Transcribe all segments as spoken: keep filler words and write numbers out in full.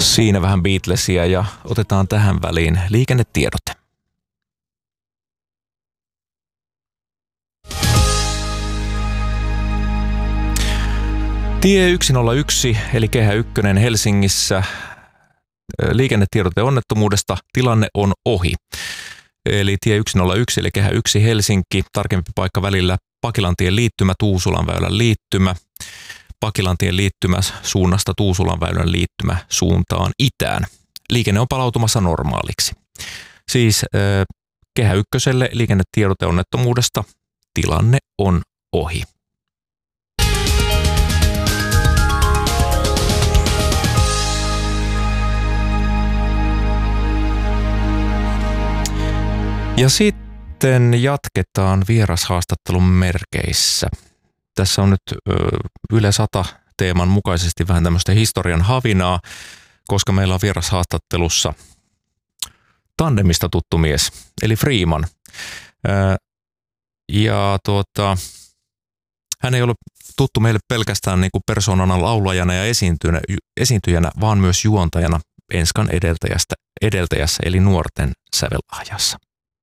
Siinä vähän Beatlesia ja otetaan tähän väliin liikennetiedote. Tie yksi nolla yksi eli Kehä ykkönen Helsingissä. Liikennetiedote onnettomuudesta. Tilanne on ohi. Eli tie yksi nolla yksi eli Kehä yksi Helsinki. Tarkempi paikka välillä Pakilantien liittymä, Tuusulanväylän liittymä. Pakilantien liittymä suunnasta Tuusulanväylän liittymä suuntaan itään. Liikenne on palautumassa normaaliksi. Siis äh, Kehä ykköselle liikennetiedote onnettomuudesta. Tilanne on ohi. Ja sitten jatketaan vierashaastattelun merkeissä. Tässä on nyt ö, Yle sata teeman mukaisesti vähän tämmöistä historian havinaa, koska meillä on vierashaastattelussa tandemista tuttu mies, eli Freeman. Ö, ja tuota, hän ei ole tuttu meille pelkästään niin kuin persoonana laulajana ja esiintyjänä, esiintyjänä, vaan myös juontajana Enskan edeltäjästä, edeltäjässä, eli Nuorten sävellahjassa.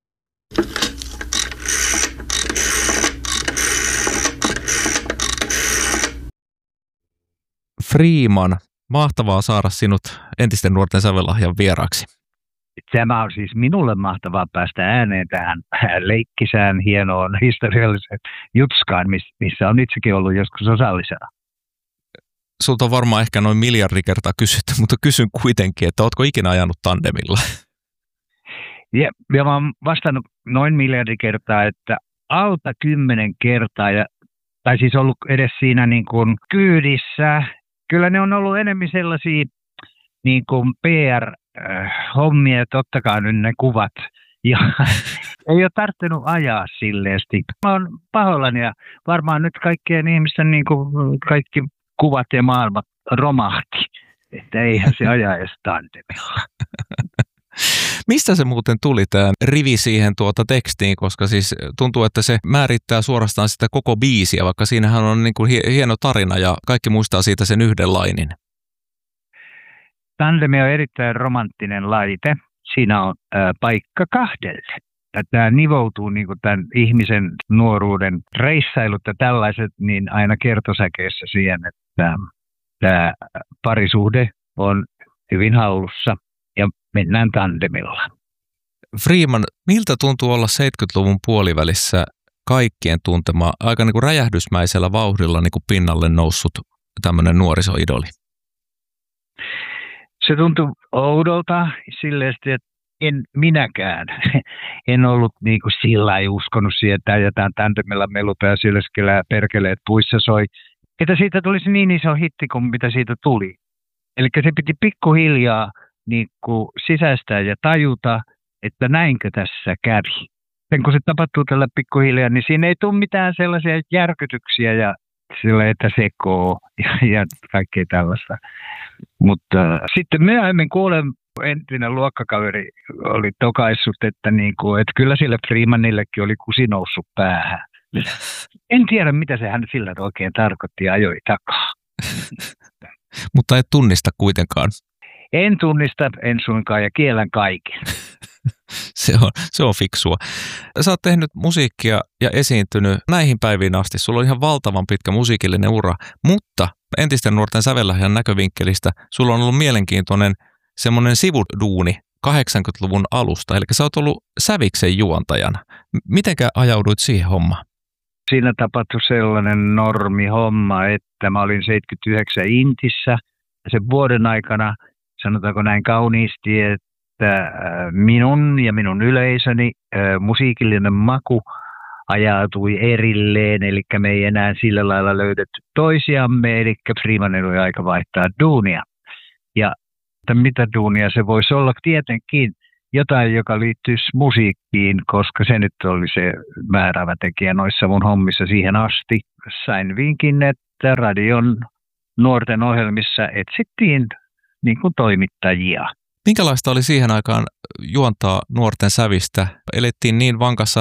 Freeman, mahtavaa saada sinut entisten Nuorten sävellahjan vieraaksi. Tämä on siis minulle mahtavaa päästä ääneen tähän leikkisään, hienoon, historialliseen jutskaan, missä on itsekin ollut joskus osallisena. Sulta on varmaan ehkä noin miljardi kertaa kysytty, mutta kysyn kuitenkin, että ootko ikinä ajanut tandemilla? Ja, ja mä oon vastannut noin miljardi kertaa, että alta kymmenen kertaa, ja, tai siis ollut edes siinä niin kuin kyydissä. Kyllä ne on ollut enemmän sellaisia niin kuin P R-hommia, totta kai nyt ne kuvat. Ja ei ole tarvinnut ajaa silleesti. Mä oon pahoillani ja varmaan nyt kaikkien ihmisten niin kuin kaikki kuvat ja maailmat romahti. Että eihän se aja edes tandemilla. Mistä se muuten tuli tämä rivi siihen tuota tekstiin, koska siis tuntuu, että se määrittää suorastaan sitä koko biisiä, vaikka siinähän on niin kuin hieno tarina ja kaikki muistaa siitä sen yhden lainin. Tandemi on erittäin romanttinen laite. Siinä on ä, paikka kahdelle. Tämä nivoutuu niin kuin tämän ihmisen nuoruuden reissailut ja tällaiset niin aina kertosäkeessä siihen, että tämä parisuhde on hyvin hallussa. Ja mennään tandemilla. Freeman, miltä tuntuu olla seitsemänkymmentäluvun puolivälissä kaikkien tuntema, aika niin kuin räjähdysmäisellä vauhdilla niin kuin pinnalle noussut tämmöinen nuorisoidoli? Se tuntui oudolta silleen, että en minäkään. En ollut niin kuin sillä lailla uskonut siihen, että jotain tandemilla meluta ja sylskellä perkeleet puissa soi. Että siitä tulisi niin iso hitti kuin mitä siitä tuli. Eli se piti pikkuhiljaa niin kuin sisäistää ja tajuta, että näinkö tässä kävi. Sen kun se tapahtuu tällä pikkuhiljaa, niin siinä ei tule mitään sellaisia järkytyksiä ja sillä, että sekoo ja, ja kaikkea tällaista. Mutta äh, sitten myöhemmin kuulen, entinen luokkakaveri oli tokaissut, että, niin kuin, että kyllä sille Freemanillekin oli kusi noussut päähän. En tiedä, mitä se hän sillä oikein tarkoitti ja ajoi takaa. Mutta et tunnista kuitenkaan. En tunnista, en suinkaan ja kiellän kaiken. se, on, se on fiksua. Sä oot tehnyt musiikkia ja esiintynyt näihin päiviin asti. Sulla on ihan valtavan pitkä musiikillinen ura, mutta entisten Nuorten sävellahjan näkövinkkelistä sulla on ollut mielenkiintoinen semmoinen sivuduuni kahdeksankymmentäluvun alusta. Eli sä oot ollut Säviksen juontajana. Mitenkä ajauduit siihen hommaan? Siinä tapahtui sellainen normi homma, että mä olin seitsemänkymmentäyhdeksän Intissä sen vuoden aikana. Sanotaanko näin kauniisti, että minun ja minun yleisöni musiikillinen maku ajautui erilleen, eli me ei enää sillä lailla löydetty toisiamme, eli Freemanin oli aika vaihtaa duunia. Ja mitä duunia se voisi olla? Tietenkin jotain, joka liittyisi musiikkiin, koska se nyt oli se määräävä tekijä noissa mun hommissa siihen asti. Sain vinkin, että radion nuorten ohjelmissa etsittiin niin kuin toimittajia. Minkälaista oli siihen aikaan juontaa Nuorten sävistä? Elettiin niin vankassa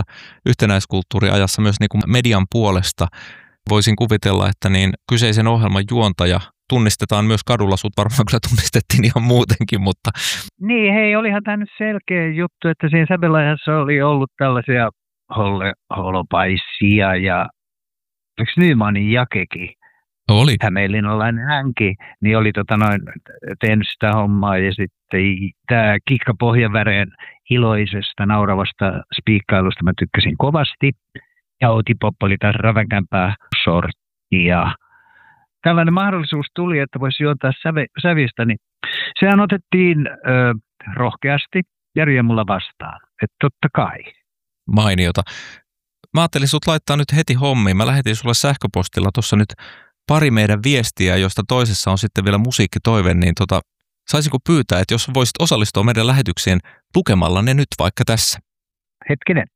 yhtenäiskulttuuriajassa myös niin kuin median puolesta. Voisin kuvitella, että niin kyseisen ohjelman juontaja tunnistetaan myös kadulla, sut varmaan kyllä tunnistettiin ihan muutenkin, mutta... Niin, hei, olihan tämä nyt selkeä juttu, että siinä Sävelahdessa oli ollut tällaisia holle, holopaisia ja oliko Nymanin Jakekin? Oli. Hämeenlinnalainen hänkin, niin oli tota noin, tehnyt sitä hommaa ja sitten tämä Kikka Pohjanväreen iloisesta nauravasta spiikkailusta mä tykkäsin kovasti. Ja Outi Pop oli taas räväkämpää sorttia. Tällainen mahdollisuus tuli, että voisi juontaa säve, sävistä, niin sehän otettiin ö, rohkeasti ja riemulla vastaan. Että totta kai. Mainiota. Mä ajattelin sut laittaa nyt heti hommiin. Mä lähetin sulle sähköpostilla tuossa nyt pari meidän viestiä, josta toisessa on sitten vielä musiikkitoive, niin tota, saisinko pyytää, että jos voisit osallistua meidän lähetykseen lukemalla ne nyt vaikka tässä? Hetkinen.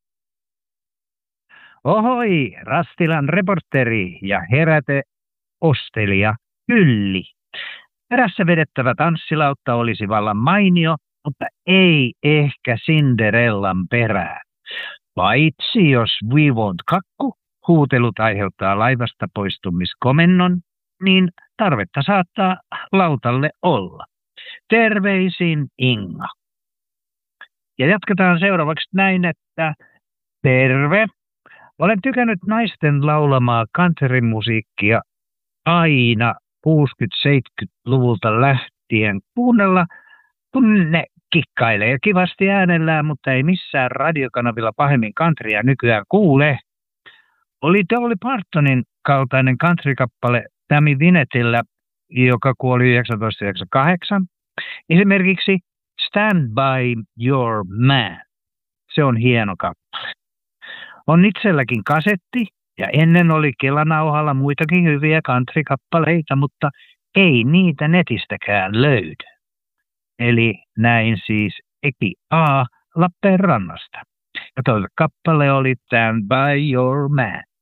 Ohoi, Rastilan reporteri ja heräte ostelija Ylli. Perässä vedettävä tanssilautta olisi vallan mainio, mutta ei ehkä Cinderellan perään. Paitsi jos We Want kakku huutelut aiheuttaa laivasta poistumiskomennon, niin tarvetta saattaa lautalle olla. Terveisin Inga. Ja jatketaan seuraavaksi näin, että terve. Olen tykännyt naisten laulamaa countrymusiikkia aina kuusikymmentä-seitsemänkymmentäluvulta lähtien kuunnella, kun ne kikkailee kivasti äänellään, mutta ei missään radiokanavilla pahemmin countrya nykyään kuule. Oli Dolly Partonin kaltainen countrykappale Tammy Wynetillä, joka kuoli yhdeksäntoista yhdeksänkymmentäkahdeksan. Esimerkiksi Stand by Your Man. Se on hieno kappale. On itselläkin kasetti ja ennen oli kelanauhalla muitakin hyviä countrykappaleita, mutta ei niitä netistäkään löydy. Eli näin siis Eki A. Lappeenrannasta. Ja toinen kappale oli Stand by Your Man.